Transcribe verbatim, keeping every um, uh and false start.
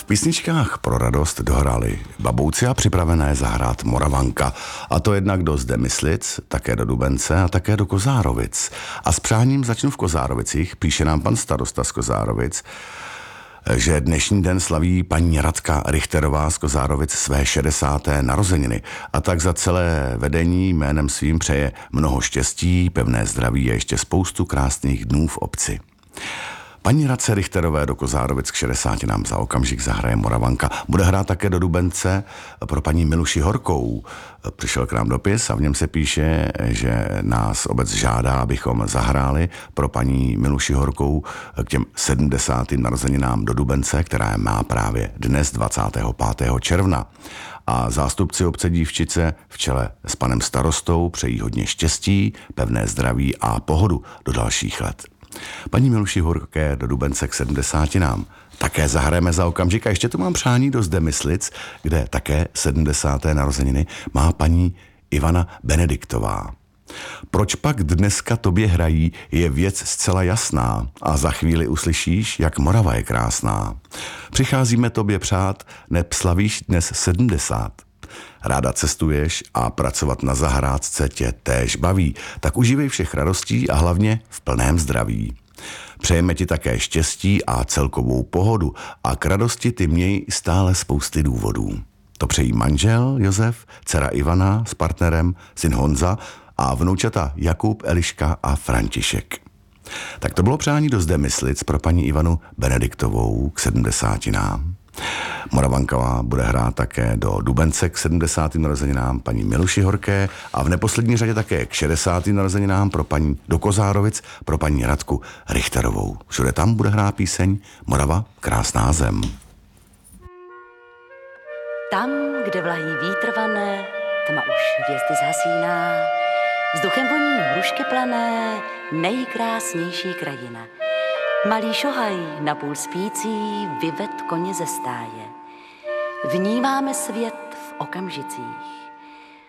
písničkách pro radost dohráli Babouci a připravené zahrát Moravanka. A to jednak do Zdemyslic, také do Dubence a také do Kozárovic. A s přáním začnu v Kozárovicích, píše nám pan starosta z Kozárovic, že dnešní den slaví paní Radka Richterová z Kozárovic své šedesáté narozeniny. A tak za celé vedení jménem svým přeje mnoho štěstí, pevné zdraví a ještě spoustu krásných dnů v obci. Paní Radce Richterové do Kozárovic k šedesáti nám za okamžik zahraje Moravanka. Bude hrát také do Dubence pro paní Miluši Horkou. Přišel k nám dopis a v něm se píše, že nás obec žádá, abychom zahráli pro paní Miluši Horkou k těm sedmdesátým narozeninám do Dubence, která má právě dnes dvacátého pátého června. A zástupci obce Dívčice v čele s panem starostou přejí hodně štěstí, pevné zdraví a pohodu do dalších let. Paní Miluši Horké do Dubence k sedmdesátinám také zahrajeme za okamžik. A ještě tu mám přání do Zdemyslic, kde také sedmdesáté narozeniny má paní Ivana Benediktová. Proč pak dneska tobě hrají, je věc zcela jasná a za chvíli uslyšíš, jak Morava je krásná. Přicházíme tobě přát, neb slavíš dnes sedmdesát. Ráda cestuješ a pracovat na zahrádce tě též baví, tak užívej všech radostí a hlavně v plném zdraví. Přejeme ti také štěstí a celkovou pohodu a k radosti ty měj stále spousty důvodů. To přejí manžel Josef, dcera Ivana s partnerem, syn Honza a vnoučata Jakub, Eliška a František. Tak to bylo přání do Zdemyslic pro paní Ivanu Benediktovou k sedmdesátinám. Moravanková bude hrát také do Dubence k sedmdesátým narozeninám paní Miluši Horké a v neposlední řadě také k šedesátým narozeninám pro paní do Kozárovic pro paní Radku Richterovou. Všude tam bude hrát píseň Morava, krásná zem. Tam, kde vlahý vítr vane, tma už hvězdy zhasíná, vzduchem voní hrušky plané, nejkrásnější krajina. Malý šohaj, napůl spící, vyved koně ze stáje. Vnímáme svět v okamžicích.